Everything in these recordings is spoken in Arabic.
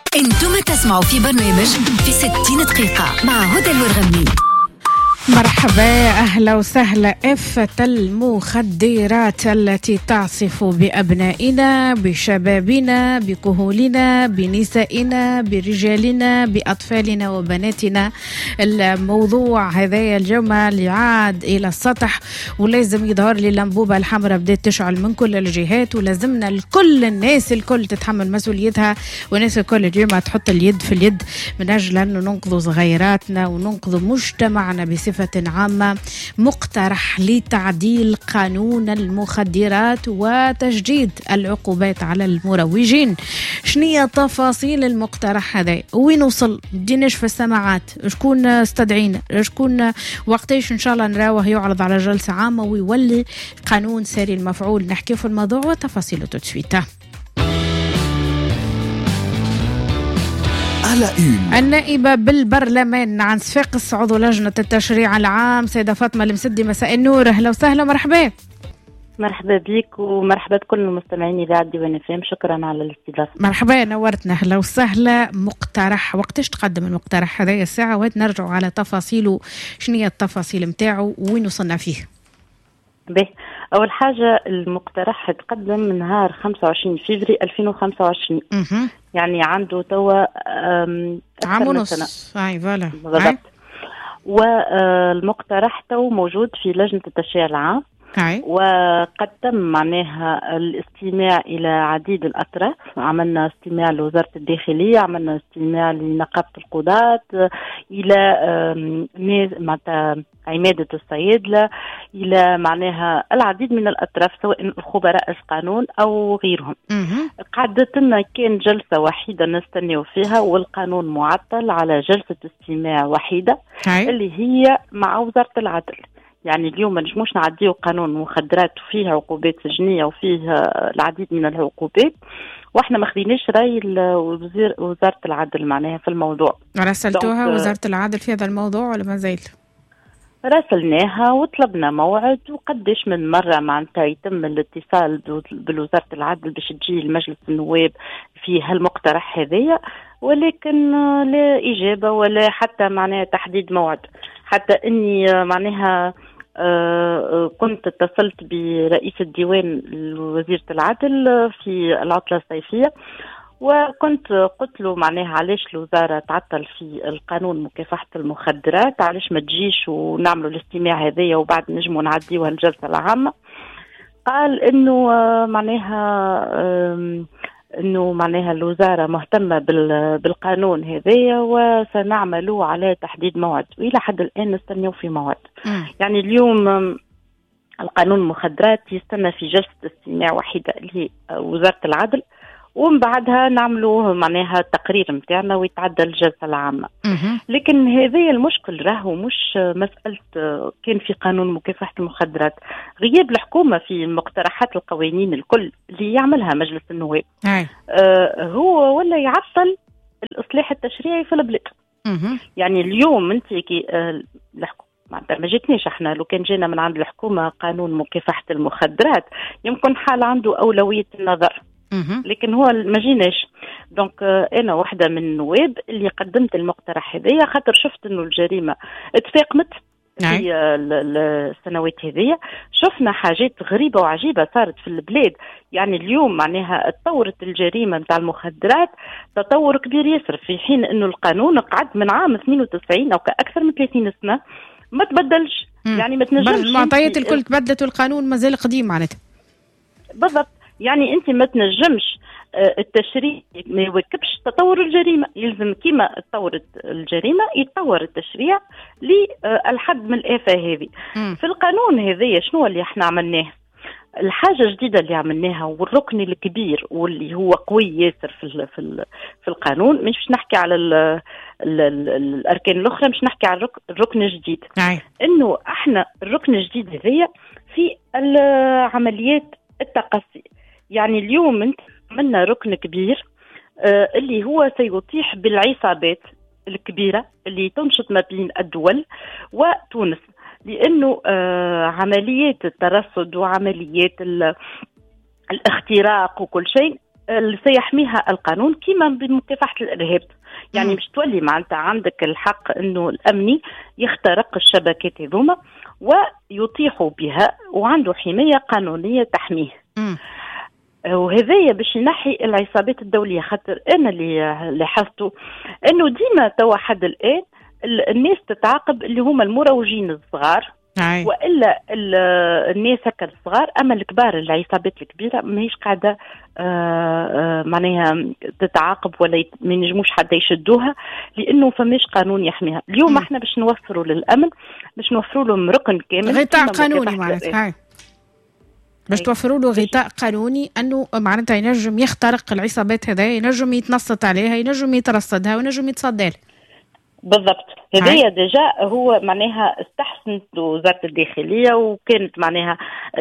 انتم تسمعوا في برنامج في 60 دقيقة مع هدى الورغمي. مرحبا، أهلا وسهلا. إفة المخدرات التي تعصف بأبنائنا، بشبابنا، بكهولنا، بنسائنا، برجالنا، بأطفالنا وبناتنا. الموضوع هذا الجمل يعاد إلى السطح، ولازم يظهر لي الأنبوبة الحمراء بدأت تشعل من كل الجهات، ولازمنا الكل الناس الكل تتحمل مسؤوليتها، والناس الكل اليوم تحط اليد في اليد من أجل أن ننقذ صغيراتنا وننقذ مجتمعنا بصفة عامة. مقترح لتعديل قانون المخدرات وتشديد العقوبات على المروجين. شنية تفاصيل المقترح هذا؟ وين وصل؟ بديناش في السماعات؟ شكون استدعينا؟ شكون وقتاش إن شاء الله نراوه يعرض على جلسة عامة ويولي قانون ساري المفعول؟ نحكي في الموضوع وتفاصيله تسويته. النائبة بالبرلمان عن صفاقس عضو لجنة التشريع العام سيدة فاطمة المسدي، مساء النور، أهلا وسهلا. مرحبا. مرحبا بك ومرحبا بكل المستمعين إذاعة ديوان FM. شكرا على الاستضافة. مرحبا، نورتنا، أهلا وسهلا. مقترح، وقتاش تقدم المقترح هذا الساعة؟ وهات نرجع على تفاصيله، شنية التفاصيل متاعه وين وصلنا فيه؟ به أول حاجة المقترح تقدم من نهار 25 فبراير 2025. يعني عنده توا عام ونص. فوالا بالضبط. والمقترح تو موجود في لجنة التشريع العام. وقد تم معناها الاستماع إلى عديد الأطراف. عملنا استماع لوزارة الداخلية، عملنا استماع لنقابة القضاة، إلى عمادة الصيادلة، إلى معناها العديد من الأطراف سواء الخبراء القانون أو غيرهم. قعدت لنا كان جلسة وحيدة نستنيو فيها، والقانون معطل على جلسة استماع وحيدة اللي هي مع وزارة العدل. يعني اليوم ما نجموش نعديو قانون مخدرات وفيه عقوبات سجنية وفيه العديد من العقوبات، واحنا ما خديناش راي وزارة العدل معناها في الموضوع. راسلتوها وزارة العدل في هذا الموضوع ولا ما زال؟ راسلناها وطلبنا موعد، وقدش من مرة معناتها يتم الاتصال بالوزارة العدل باش تجي المجلس النواب في هالمقترح هذايا، ولكن لا إجابة ولا حتى معناها تحديد موعد. حتى إني معناها كنت اتصلت برئيس الديوان وزيرة العدل في العطلة الصيفية، وكنت قلت له معناها علاش الوزارة تعطل في القانون مكافحة المخدرات، علاش ما تجيش ونعملوا الاستماع هذايا وبعد نجموا نعديوها الجلسة العامة. قال إنه معناها الوزارة مهتمة بالقانون هذايا وسنعملوا على تحديد موعد، وإلى حد الآن نستنيو في موعد. يعني اليوم القانون المخدرات يستنى في جلسة استماع وحيدة اللي هي وزارة العدل، ومن بعدها نعملوا معناها التقرير متاعنا ويتعدى الجلسة العامة. لكن هذا المشكل راهو مش مسألة كان في قانون مكافحة المخدرات، غياب الحكومة في مقترحات القوانين الكل اللي يعملها مجلس النواب هو ولا يعطل الإصلاح التشريعي في البلاد. يعني اليوم انت كي الحكومة ما جتنيش، احنا لو كان جينا من عند الحكومة قانون مكافحة المخدرات يمكن حال عنده أولوية النظر، لكن هو ما جيناش. دونك انا واحده من النواب اللي قدمت المقترح هذايا، خاطر شفت انه الجريمه تفاقمت في السنوات هذية. شفنا حاجات غريبه وعجيبه صارت في البلاد. يعني اليوم معناها تطورت الجريمه نتاع المخدرات تطور كبير ياسر، في حين انه القانون قعد من عام 92 او كاكثر من 30 سنه ما تبدلش. يعني ما تنجمش المعطيات الكل تبدلت والقانون مازال قديم معناتها. بالضبط. يعني انت ما تنجمش التشريع ما يواكبش تطور الجريمه، يلزم كيما تطورت الجريمه يتطور التشريع للحد من الآفة هذه. في القانون هذايا شنو اللي احنا عملناه؟ الحاجه الجديده اللي عملناها والركن الكبير واللي هو قوي ياسر في القانون، مش نحكي على الاركان الاخرى، مش نحكي على الركن الجديد. انه احنا الركن الجديد هذايا في العمليات التقصي. يعني اليوم انت عملنا ركن كبير اللي هو سيطيح بالعصابات الكبيرة اللي تنشط ما بين الدول وتونس، لأنه عمليات الترصد وعمليات الاختراق وكل شيء سيحميها القانون كما بمكافحة الإرهاب. يعني مش تولي معناتها عندك الحق أنه الأمني يخترق الشبكات هذوما ويطيح بها وعنده حماية قانونية تحميه. وهذايا باش ينحي العصابات الدولية. خاطر أنا اللي لاحظته أنه ديما توا حد الآن الناس تتعاقب اللي هما المروجين الصغار وإلا الناس هكا الصغار، أما الكبار العصابات الكبيرة ماهيش قاعدة معناها تتعاقب ولا ما ينجموش حتى يشدوها لأنه فماش قانون يحميها. اليوم احنا باش نوفروا للأمن، باش نوفروا لهم ركن كامل غطاء قانوني معناتها باش توفروا له غطاء قانوني أنه معناتها ينجم يخترق العصابات هذا، ينجم يتنصت عليها، ينجم يترصدها وينجم يتصدى. بالضبط. هذه ديجا هو معناها استحسنت وزارة الداخلية وكانت معناها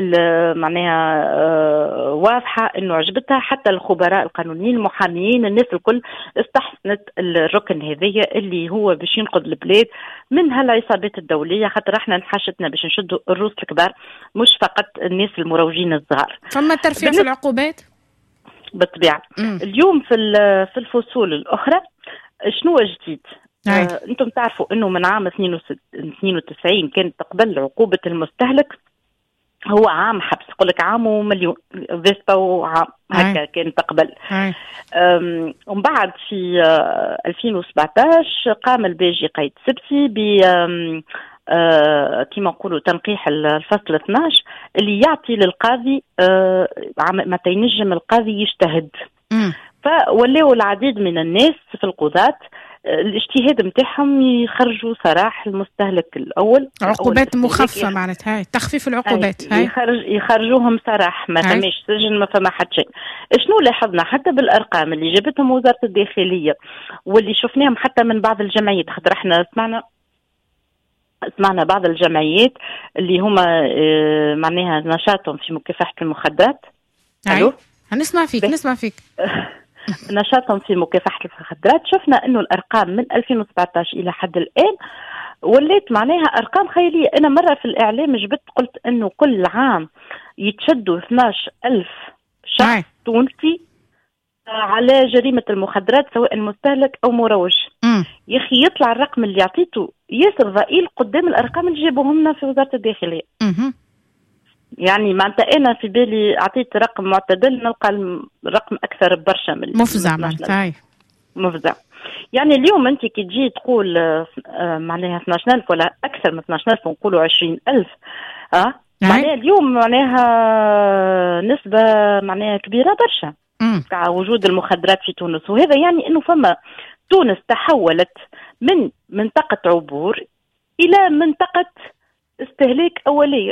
واضحة انه عجبتها، حتى الخبراء القانونيين المحاميين الناس الكل استحسنت الركن هذية اللي هو باش ينقذ البلاد من هالعصابات الدولية. خاطر احنا نحاشتنا باش نشدوا الروس الكبار مش فقط الناس المروجين الصغار. ثم ترفيع في العقوبات بالطبيعة. اليوم في الفصول الأخرى شنو جديد؟ انتم تعرفوا انه من عام 92 كانت تقبل عقوبة المستهلك هو عام حبس، يقول لك عام ومليون فيستا وعام هكا كانت تقبل. ومن بعد في 2017 قام الباجي قايد سبتي ب كما نقولوا تنقيح الفصل 12 اللي يعطي للقاضي متى ينجم القاضي يجتهد. فولوا العديد من الناس في القضاة الاجتهاد متاعهم يخرجوا سراح المستهلك الأول، عقوبات مخففة معناتها هاي تخفيف العقوبات هاي يخرجوهم سراح، ما فماش سجن ما فما حد شيء. شنو لاحظنا حتى بالأرقام اللي جابتهم وزارة الداخلية واللي شفناهم حتى من بعض الجمعيات، خاطر احنا سمعنا بعض الجمعيات اللي هما معناها نشاطهم في مكافحة المخدرات. الو نسمع فيك نشاطهم في مكافحة المخدرات. شفنا انه الارقام من 2017 الى حد الان وليت معناها ارقام خيالية. انا مرة في الاعلام جبت قلت انه كل عام يتشدوا 12,000 شخص تونسي على جريمة المخدرات سواء مستهلك او مروج. يا اخي يطلع الرقم اللي عطيته ياسر ضئيل قدام الارقام اللي جابوهم لنا في وزارة الداخلية. يعني معناتها انا في بالي اعطيت رقم معتدل نلقى الرقم اكثر برشا من مفزع معناتها مفزع. يعني اليوم انت كي تجي تقول معناها 12,000 ولا اكثر من 12,000 ونقولوا 20,000 معناها اليوم معناها نسبة معناها كبيرة برشا مع وجود المخدرات في تونس. وهذا يعني انه فما تونس تحولت من منطقة عبور الى منطقة استهلاك اولية.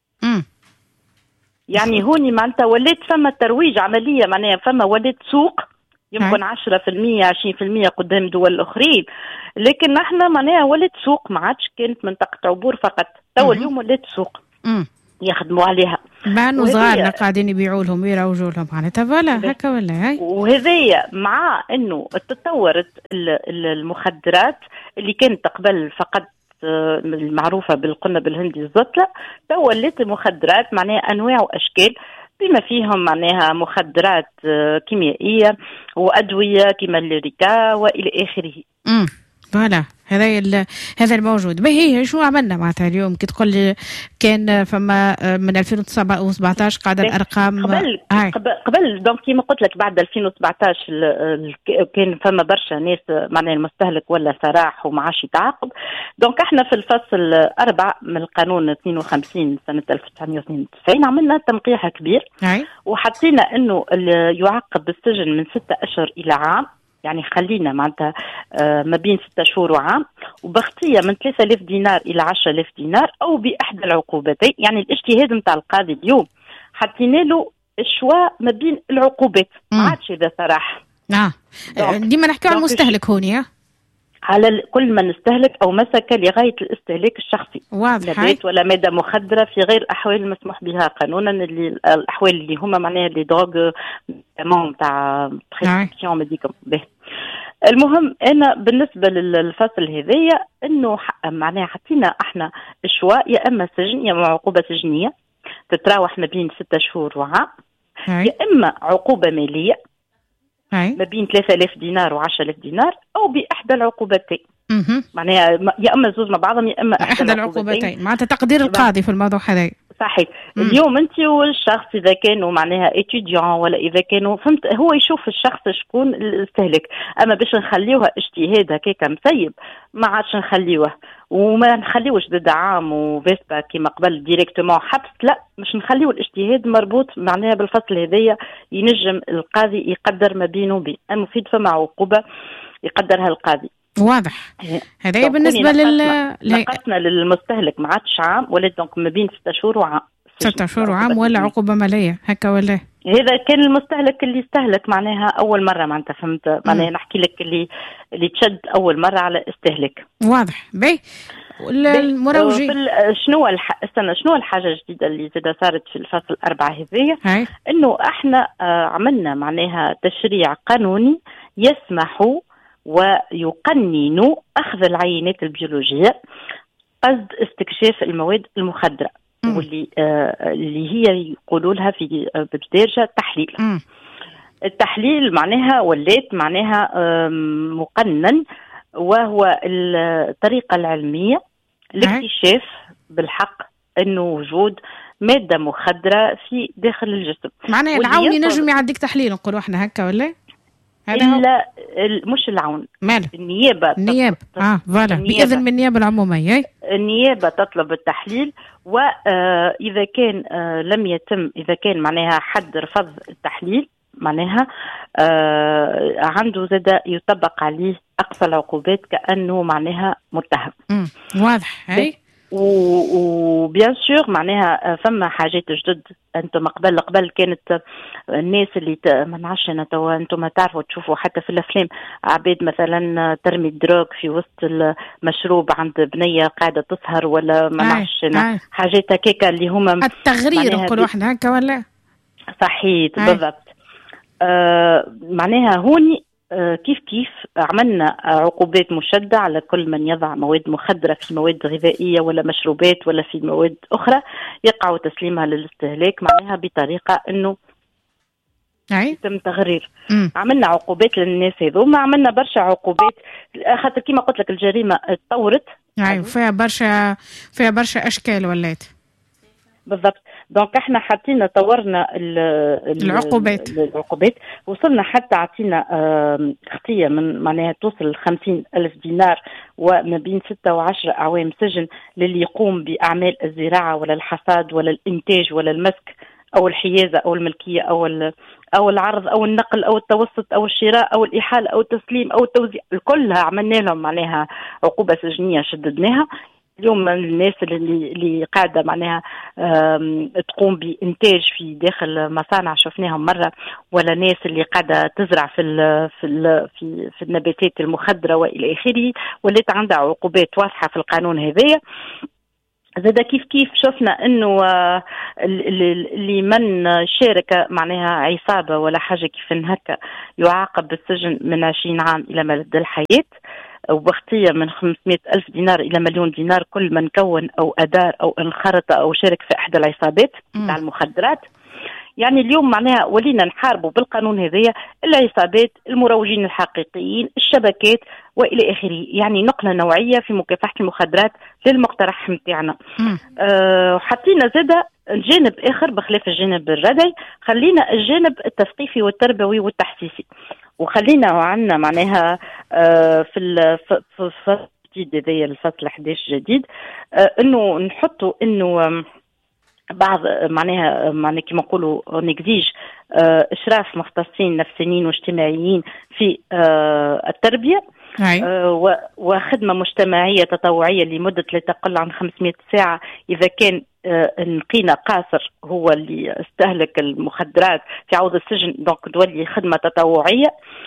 يعني هوني معناتها وليت فما ترويج عملية، معناها فما وليت سوق يمكن 10% 20% قدام دول الأخرين، لكن نحن معناها وليت سوق ما عادش كانت منطقة عبور فقط. تو اليوم وليت سوق يخدموا عليها بانوا صغارنا قاعدين يبيعوا لهم ويروجوا لهم معناتها ولا هكا ولا هاي. وهذايا مع انه تطورت المخدرات اللي كانت قبل فقط المعروفة بالقنب الهندي الزطلة، تو ولات المخدرات معناها أنواع وأشكال بما فيهم معناها مخدرات كيميائية وأدوية كما الليريكا وإلى آخره. فوالا هذا الموجود. ما هي شو عملنا معناتها اليوم كي تقول لي كان فما من 2017 قاعدة الأرقام قبل دونك كيما قلت لك بعد 2017 كان فما برشا ناس معناها المستهلك ولا سراح وما عادش يتعاقب. دونك احنا في الفصل 4 من القانون 52 سنة 1992 عملنا تنقيح كبير وحطينا انه يعاقب بالسجن من 6 أشهر إلى عام، يعني خلينا معناتها ما بين 6 شهور وعام، وبغطية من 3,000 دينار إلى 10,000 دينار أو بإحدى العقوبتين. يعني الاجتهاد نتاع القاضي اليوم حطينا له الشواء ما بين العقوبات، ما عادش إذا صراحة. ديما نحكي على المستهلك هوني على كل من استهلك أو مسك لغاية الاستهلاك الشخصي، نبات ولا مادة مخدرة في غير أحوال المسموح بها قانونا، اللي الأحوال اللي هما معناها اللي دروغ تاع بريسكريبسيون ميديكال. المهم أنا بالنسبة للفصل هذايا إنه معناها حطينا إحنا الشواء يا إما سجن يا إما عقوبة سجنية تتراوح ما بين 6 شهور وعام، يا إما عقوبة مالية ما بين 3000 دينار و10000 دينار أو بإحدى العقوبتين. معناها يا إما زوز مع بعضهم يا إما إحدى العقوبتين. معناتها تقدير القاضي في الموضوع هذا. صحيح. اليوم انت والشخص اذا كانوا معناها اتيديون ولا اذا كانوا فهمت هو يشوف الشخص شكون الاستهلاك. اما باش نخليوها اجتهاد هكاك مسيب ما عادش نخليوه وما نخليوش ضد عام وفيسبا كيما قبل ديريكتومون حبس. لا مش نخليو الاجتهاد مربوط معناها بالفصل هذايا ينجم القاضي يقدر ما بينه وبين المفيد فما عقوبه يقدرها القاضي. واضح. هذا بالنسبه نقصنا للمستهلك ما عادش عام ولا دونك ما بين 6 شهور وعام. 6 شهور وعام ولا عقوبه ماليه هكا ولا هذا كان المستهلك اللي استهلك معناها اول مره معناتها فهمت معناها نحكي لك اللي تشد اول مره على استهلاك. واضح. باهي المروجي شنو الحاجه الجديده اللي زاد صارت في الفصل 4 هذيا انه احنا عملنا معناها تشريع قانوني يسمح ويقنن أخذ العينات البيولوجية قصد استكشاف المواد المخدرة واللي اللي هي يقولوا لها في بدارجة تحليل. التحليل معناها ولات معناها مقنن وهو الطريقة العلمية لاكتشاف بالحق أنه وجود مادة مخدرة في داخل الجسم. معناها العون ينجم يعديك تحليل نقولوا احنا هكا ولا؟ إلا مش العون النيابة فوالا بإذن من النيابة العمومية. النيابة تطلب التحليل وإذا كان لم يتم إذا كان معناها حد رفض التحليل معناها عنده زاد يطبق عليه أقصى العقوبات كأنه معناها متهم. واضح. هاي وبيان سور معناها فما حاجات جدد. انتم قبل كانت الناس اللي ما نعرفش انا توا انتم تعرفوا تشوفوا حتى في الافلام عباد مثلا ترمي الدروغ في وسط المشروب عند بنيه قاعده تسهر ولا ما نعرفش حاجات هكاك اللي هما التغرير نقولوا احنا هكا ولا صحيح بالضبط. معناها هوني كيف عملنا عقوبات مشدة على كل من يضع مواد مخدرة في مواد غذائية ولا مشروبات ولا في مواد أخرى يقع تسليمها للاستهلاك معناها بطريقة أنه يتم تغرير. عملنا عقوبات للناس هذوما عملنا برشا عقوبات خاطر كما قلت لك الجريمة تطورت فيها برشا أشكال ولات بالضبط. دونك احنا حطينا طورنا العقوبات وصلنا حتى عطينا خطية من معناها توصل 50,000 دينار وما بين 6 و10 أعوام سجن للي يقوم بأعمال الزراعة ولا الحصاد ولا الإنتاج ولا المسك أو الحيازة أو الملكية أو العرض أو النقل أو التوسط أو الشراء أو الإحالة أو التسليم أو التوزيع. كلها عملنا لهم معناها عقوبة سجنية شددناها. اليوم الناس اللي قاعدة معناها تقوم بإنتاج في داخل مصانع شفناهم مرة ولا ناس اللي قاعدة تزرع في النباتات المخدرة وإلى آخره ولات عندها عقوبات واضحة في القانون هذايا. زاد كيف شفنا انه اللي من شارك معناها عصابة ولا حاجة كيف هكا يعاقب بالسجن من 20 عام إلى مدى الحياة وبخطية من 500,000 دينار إلى 1,000,000 دينار كل من كون أو أدار أو انخرط أو شارك في إحدى العصابات تاع المخدرات. يعني اليوم معناها ولينا نحاربوا بالقانون هذايا العصابات المروجين الحقيقيين الشبكات وإلى آخره. يعني نقلة نوعية في مكافحة المخدرات للمقترح متاعنا. حطينا زادة جانب آخر بخلاف الجانب الردعي خلينا الجانب التثقيفي والتربوي والتحسيسي وخلينا عنا معناها في الفصل الجديد هذايا الفصل 11 جديد انه نحطوا انه بعض معناها كما نقولوا نكزيج اشراف مختصين نفسيين واجتماعيين في التربيه وخدمه مجتمعيه تطوعيه لمده لا تقل عن 500 ساعه اذا كان لقينا قاصر هو اللي استهلك المخدرات في عوض السجن دونك تولي خدمه تطوعيه.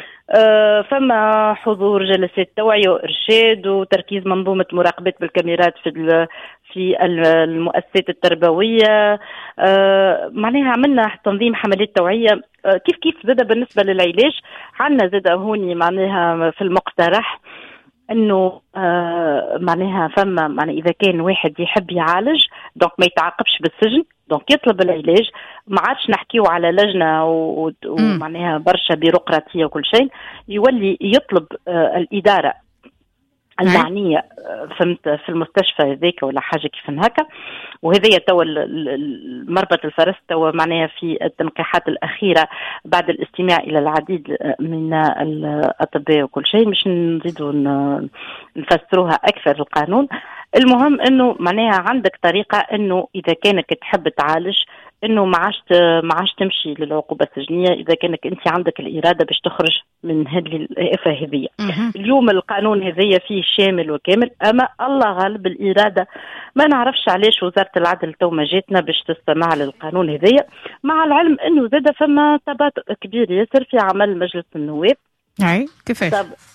فما حضور جلسات توعية وإرشاد وتركيز منظومة مراقبة بالكاميرات في المؤسسات التربوية. معناها عملنا تنظيم حملات توعية كيف زاد بالنسبة للعلاج عنا زاد هوني معناها في المقترح انه معناها فما معناها اذا كان واحد يحب يعالج دونك ما يتعاقبش بالسجن، دونك يطلب العلاج. ما عادش نحكيو على لجنه ومعناها برشا بيروقراطيه وكل شيء، يولي يطلب الاداره المعنيه فهمت في المستشفى هذاك ولا حاجه كيف هكا. وهذه توا مربط الفرس توا معناها في التنقيحات الاخيره بعد الاستماع الى العديد من الاطباء وكل شيء، مش نزيدوا نفسروها اكثر القانون. المهم انه معناها عندك طريقه انه اذا كانك تحب تعالج انه ما عادش تمشي للعقوبه السجنيه اذا كانك انت عندك الاراده باش تخرج من هذه الافه هذه. اليوم القانون هذايا فيه شامل وكامل، اما الله غالب الاراده. ما نعرفش علاش وزاره العدل تو ما جاتنا باش تستمع للقانون هذايا، مع العلم انه زاد فما تباطؤ كبير ياسر في عمل مجلس النواب. كيفاش؟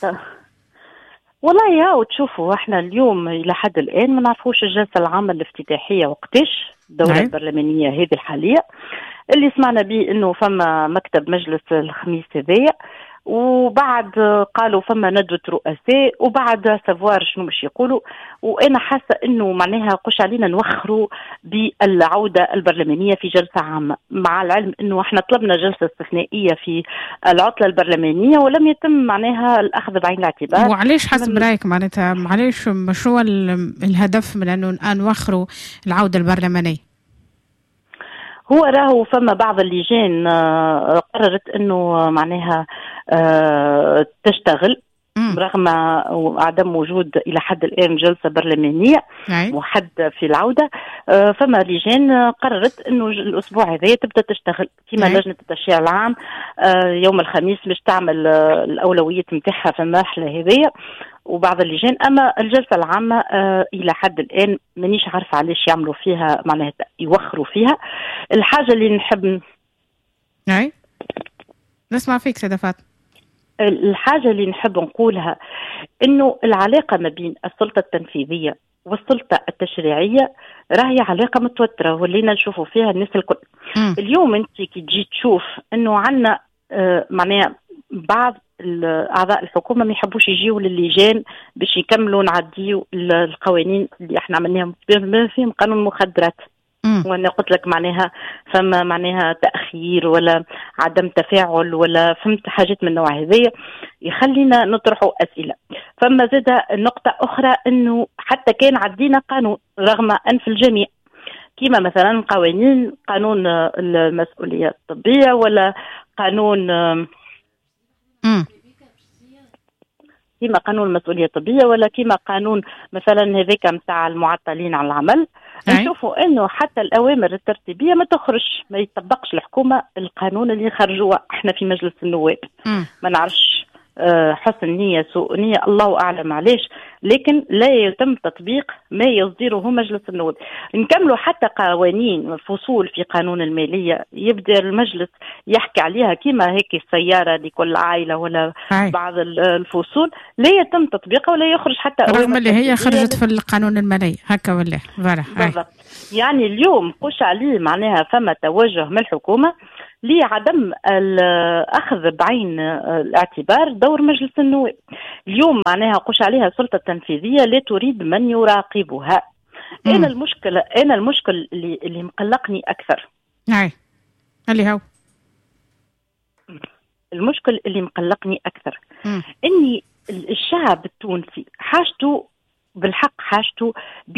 والله يا وتشوفوا احنا اليوم الى حد الان ما نعرفوش الجلسه العامه الافتتاحيه وقتاش الدوره البرلمانيه هذه الحاليه. اللي سمعنا به انه فما مكتب مجلس الخميس هذايا، وبعد قالوا فما ندوة رؤساء، وبعد سافوار شنو مش يقولوا. وانا حاسه انه معناها قش علينا نوخروا بالعوده البرلمانيه في جلسه عامه، مع العلم انه احنا طلبنا جلسه استثنائيه في العطله البرلمانيه ولم يتم معناها الاخذ بعين الاعتبار. وعليش حسب رايك معناتها معليش مشروع الهدف من انه نوخروا العوده البرلمانيه؟ هو راهو فما بعض اللجان قررت انه معناها تشتغل رغم عدم وجود الى حد الان جلسه برلمانيه محدده في العوده. فما لجان قررت انه الاسبوع هذا تبدا تشتغل كما لجنه التشريع العام يوم الخميس باش تعمل الاولويات نتاعها في المرحله هذه وبعض اللجان. اما الجلسه العامه الى حد الان مانيش عارفه علاش يعملوا فيها معناها يوخروا فيها. الحاجه اللي نحب نسمع فيك سيدة فاطمة. الحاجة اللي نحب نقولها إنه العلاقة ما بين السلطة التنفيذية والسلطة التشريعية راهي علاقة متوترة ولينا نشوفوا فيها الناس الكل. اليوم أنت كي تجي تشوف إنه عنا معناها بعض أعضاء الحكومة ما يحبوش يجيوا للجان باش يكملوا نعديوا القوانين اللي احنا عملناهم فيهم قانون المخدرات. وانا قلت لك معناها فما معناها تاخير ولا عدم تفاعل ولا فهمت حاجات من النوع هذايا يخلينا نطرحوا اسئله. فما زاد نقطه اخرى انه حتى كان عدينا قانون رغم انف الجميع كما مثلا قانون المسؤوليه الطبيه ولا قانون كما قانون المسؤوليه الطبيه ولا كما قانون مثلا هذاك نتاع المعطلين عن العمل. نشوفوا انه حتى الاوامر الترتيبيه ما تخرج، ما يطبقش الحكومه القانون اللي خرجوه احنا في مجلس النواب. ما نعرفش حسن نيه سوء نيه الله اعلم علاش، لكن لا يتم تطبيق ما يصدره مجلس النواب. نكملوا حتى قوانين فصول في قانون الماليه يبدا المجلس يحكي عليها كما هيك السياره لكل عائله ولا بعض الفصول لا يتم تطبيقها ولا يخرج حتى رغم اللي هي خرجت في القانون المالي هكا ولا بالضبط. يعني اليوم قش عليه معناها فما توجه من الحكومه لعدم الأخذ بعين الاعتبار دور مجلس النواب. اليوم معناها قش عليها السلطة التنفيذية لا تريد من يراقبها. أنا المشكل اللي مقلقني أكثر اللي هو المشكل اللي مقلقني أكثر إني الشعب التونسي حاجته بالحق حاجته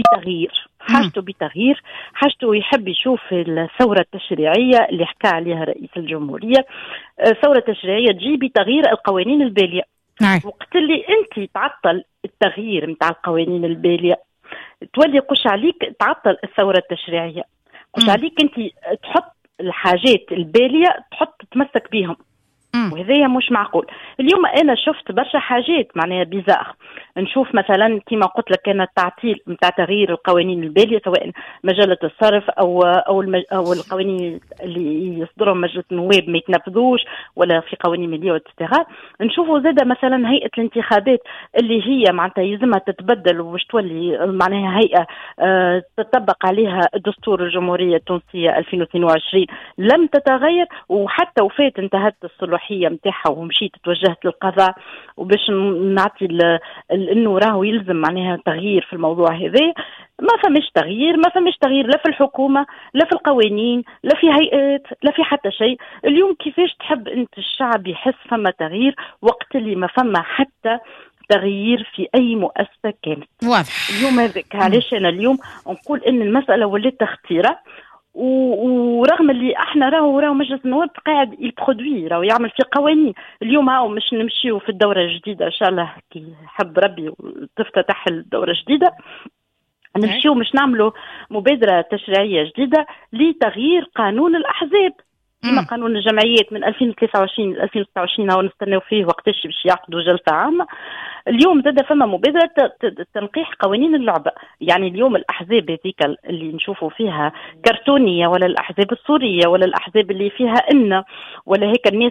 بتغيير حاجته يحب يشوف الثورة التشريعية اللي حكى عليها رئيس الجمهورية. ثورة تشريعية تجي بتغيير القوانين البالية. وقت اللي انت تعطل التغيير متاع القوانين البالية تولي قش عليك تعطل الثورة التشريعية. قش عليك انت تحط الحاجات البالية تمسك بيهم وهذا مش معقول. اليوم انا شفت برشا حاجات معناها بيزار. نشوف مثلا كما قلت لك كان التعطيل نتاع تغيير القوانين الباليه سواء مجله الصرف او القوانين اللي يصدرهم مجلس النواب ما يتنفذوش ولا في قوانين ماليه والتستغاث. نشوفوا زاده مثلا هيئه الانتخابات اللي هي معناتها يلزمها تتبدل وباش تولي معناها هيئه تطبق عليها دستور الجمهوريه التونسيه 2022 لم تتغير وحتى وفات انتهت الصلاحيه نتاعها ومشيت توجهت للقضاء وباش نعطي انه راهو يلزم معناها تغيير في الموضوع هذا. ما فماش تغيير لا في الحكومة لا في القوانين لا في هيئات لا في حتى شيء. اليوم كيفاش تحب انت الشعب يحس فما تغيير وقت اللي ما فما حتى تغيير في أي مؤسسة كانت؟ واضح. اليوم هذاك علاش أنا اليوم نقول إن المسألة ولات تخطيرة، ورغم اللي احنا راهو مجلس النواب قاعد يبرودوي راهو يعمل في قوانين. اليوم هاو مش نمشيو في الدورة الجديدة إن شاء الله كي حب ربي تفتتح الدورة الجديدة، نمشيو مش نعملوا مبادرة تشريعية جديدة لتغيير قانون الأحزاب كما قانون الجمعيات من 2023 ل 2026 هو نستناو فيه وقتاش باش يعقدوا جلسة عامة. اليوم زاد فما مبادرة تنقيح قوانين اللعبة. يعني اليوم الأحزاب هذيك اللي نشوفوا فيها كرتونية، ولا الأحزاب السورية، ولا الأحزاب اللي فيها ولا هيك الناس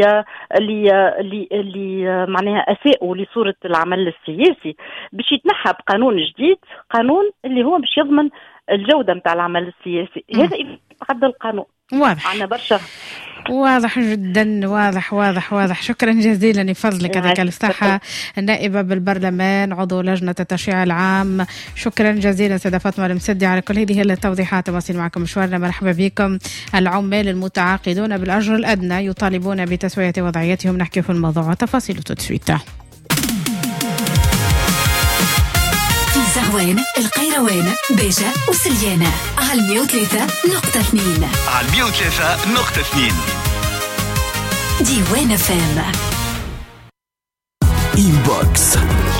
اللي معناها أساءوا لصورة العمل السياسي، باش يتنحى بقانون جديد، قانون اللي هو باش يضمن الجودة متاع العمل السياسي. هذا يتعدى القانون. واضح. عنا برشا. واضح جدا، واضح. شكرا جزيلا لفضلك. هذيك الساحة النائبة بالبرلمان عضو لجنة التشريع العام. شكرا جزيلا سيدة فاطمة المسدي على كل هذه التوضيحات. واصل معكم مشوارنا. مرحبا بكم. العمال المتعاقدون بالأجر الأدنى يطالبون بتسوية وضعيتهم. نحكي في الموضوع وتفاصيل تسويته. زهوان، القيروان، بيجة وسليانة على 103.2 على 103.2 ديوان فام. إنبوكس.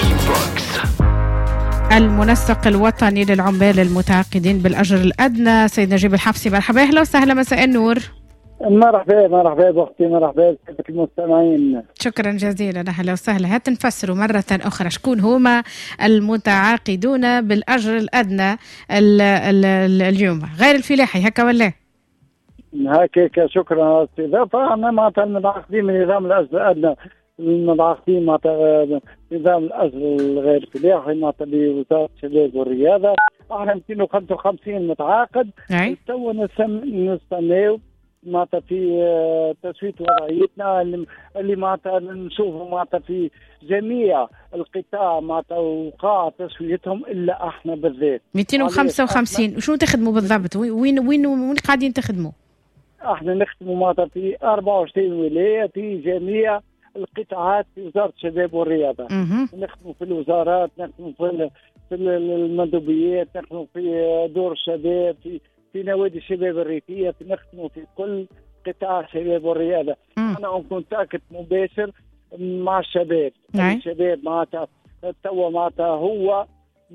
المنسق الوطني للعمال المتعاقدين بالأجر الأدنى سيد نجيب الحفصي. مرحبا. أهلا وسهلا. مساء النور. مرحبا بأختي. مرحبا المستمعين. شكرا جزيلا. أهلا وسهلا. هات نفسروا مرة أخرى شكون هما المتعاقدون بالأجر الأدنى اليوم، غير الفلاحي هكا ولا؟ هكاك. شكرا استضافة. أنا معناتها المتعاقدين من نظام الأجر الأدنى، المتعاقدين معناتها نظام الأجر الغير الفلاحي معناتها بوزارة الشباب والرياضة. احنا 255 متعاقد. تو نستناو معناتها في تسوية وضعيتنا اللي معناتها نشوفوا معناتها في جميع القطاع معناتها وقاع تسويتهم الا احنا بالذات 255. وشنو تخدموا بالضبط؟ وين قاعدين تخدموا؟ احنا نخدموا معناتها في 24 ولاية في جميع القطاعات في وزارة الشباب والرياضة. نخدموا في الوزارات، نخدموا في المندوبيات، نخدموا في دور الشباب، في نوادي الشباب الريفية، نخدموا في كل قطاع الشباب والرياضة. أنا أون كونتاكت مباشر مع الشباب. الشباب معناتها توا معناتها هو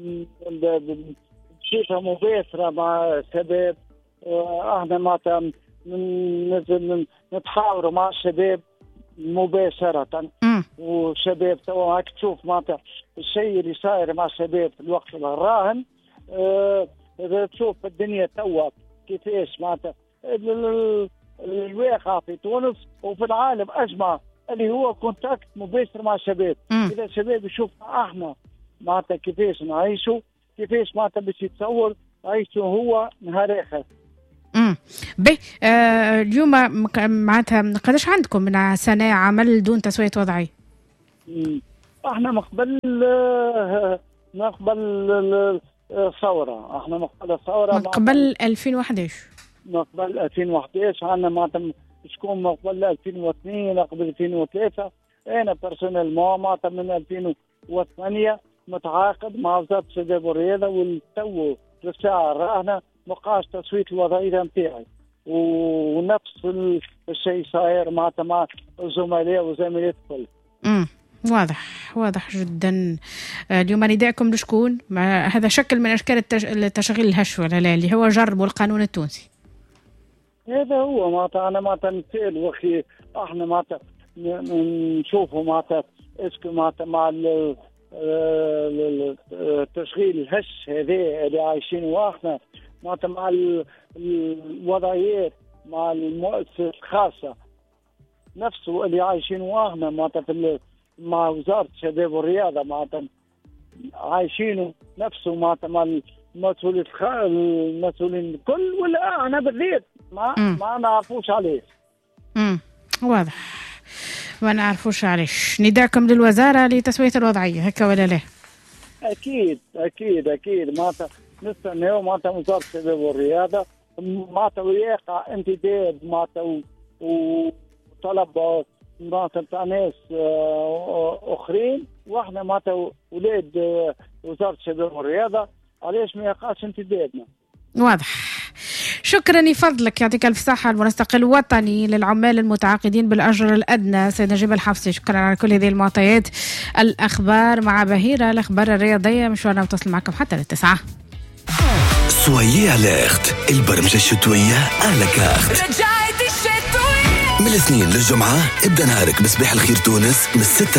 بصفة مباشرة مع الشباب. احنا معناتها نتحاوروا مع الشباب مباشرة. والشباب توا هاك تشوف معناتها الشيء اللي صاير مع الشباب في الوقت الراهن. تشوف الدنيا توا كيفاش معناتها الواقع في تونس وفي العالم اجمع اللي هو كونتاكت مباشر مع الشباب. اذا الشباب يشوف احنا معناتها كيفاش نعيشوا، كيفاش معناتها باش يتصور عيشوا هو نهار اخر. اليوم معناتها قداش عندكم من سنة عمل دون تسوية وضعي؟ احنا مقبل الثورة. احنا مقبل الثورة من قبل 2011. مقبل 2011 عندنا معناتها شكون مقبل 2002 قبل 2003. انا بيرسونيل معناتها من 2008 متعاقد مع وزارة الشباب والرياضة، والتو للساعة الراهنة مقاش تسوية الوضعية نتاعي، ونفس الشيء صاير مع الزملاء وزميلات الكل. واضح جدا. اليوم نداءكم لشكون؟ هذا شكل من أشكال التشغيل الهش ولا لا، اللي هو جربوا القانون التونسي. هذا هو معناتها أنا معناتها نسأل وخي احنا معناتها نشوفوا معناتها اسكو معناتها مع التشغيل الهش هذا اللي عايشينه احنا معناتها مع الوضعيات مع المؤسسات الخاصة نفسه اللي عايشينه احنا معناتها مع وزارة الشباب والرياضة معناتها عايشينه نفسه معناتها مع المسؤولين الكل، ولا احنا بالذات ما نعرفوش عليه. واضح. ما نعرفوش علاش. ندعكم للوزارة لتسوية الوضعية هكا ولا لا؟ أكيد معناتها نستناو معناتها وزارة الشباب والرياضة معناتها ويقع انتداب معناتها وطلب معناتها تاع ناس اخرين، واحنا معناتها ولاد وزارة الشباب والرياضة علاش ما يقعش انتدابنا. واضح. شكرا يفضلك، يعطيك الف صحة. المنسق الوطني للعمال المتعاقدين بالأجر الأدنى سيد نجيب الحفصي، شكرا على كل هذه المعطيات. الأخبار مع بهيرة، الأخبار الرياضية مشوارنا نتصل معكم حتى 9. سويي أليرت، البرمجة الشتوية على كارت. من الاثنين للجمعة ابدأ نهارك بصباح الخير تونس من 6